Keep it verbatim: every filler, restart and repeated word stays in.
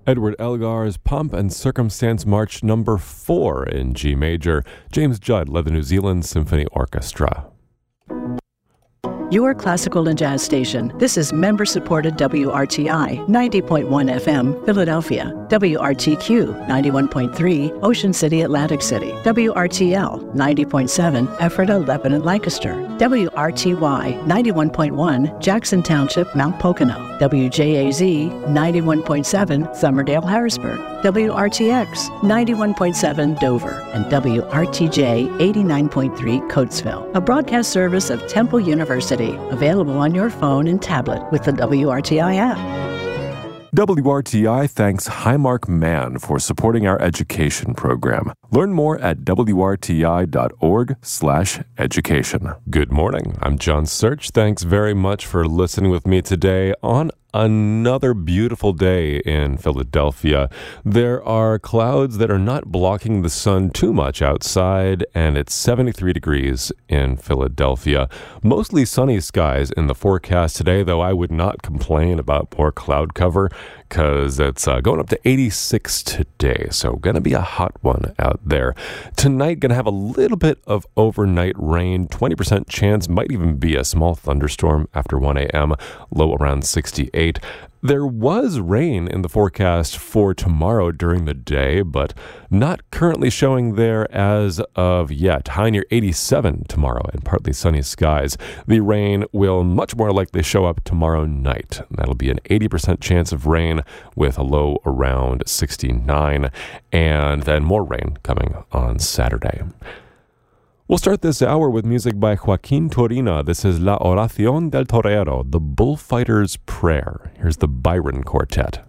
Edward Elgar's Pomp and Circumstance March number four in G major. James Judd led the New Zealand Symphony Orchestra. Your classical and jazz station. This is member-supported W R T I ninety point one F M, Philadelphia. W R T Q ninety-one point three, Ocean City, Atlantic City. W R T L ninety point seven, Ephrata, Lebanon, Lancaster. W R T Y ninety-one point one, Jackson Township, Mount Pocono. W J A Z ninety-one point seven, Summerdale, Harrisburg. W R T X ninety-one point seven, Dover. And W R T J eighty-nine point three, Coatesville. A broadcast service of Temple University. Available on your phone and tablet with the W R T I app. W R T I thanks Highmark Man for supporting our education program. Learn more at W R T I dot org slash education. Good morning. I'm John Search. Thanks very much for listening with me today on another beautiful day in Philadelphia. There are clouds that are not blocking the sun too much outside, and it's seventy-three degrees in Philadelphia. Mostly sunny skies in the forecast today, though I would not complain about more cloud cover because it's uh, going up to eighty-six today, so going to be a hot one out there. Tonight, going to have a little bit of overnight rain, twenty percent chance, might even be a small thunderstorm after one a.m., low around sixty-eight. There was rain in the forecast for tomorrow during the day, but not currently showing there as of yet. High near eighty-seven tomorrow and partly sunny skies. The rain will much more likely show up tomorrow night. That'll be an eighty percent chance of rain with a low around sixty-nine, and then more rain coming on Saturday. We'll start this hour with music by Joaquin Turina. This is La Oración del Torero, the Bullfighter's Prayer. Here's the Byron Quartet.